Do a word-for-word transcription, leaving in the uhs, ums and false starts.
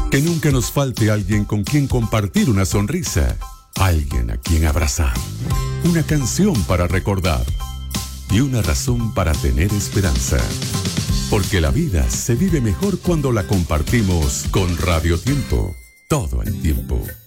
Que nunca nos falte alguien con quien compartir una sonrisa, alguien a quien abrazar, una canción para recordar y una razón para tener esperanza. Porque la vida se vive mejor cuando la compartimos con Radio Tiempo, todo el tiempo.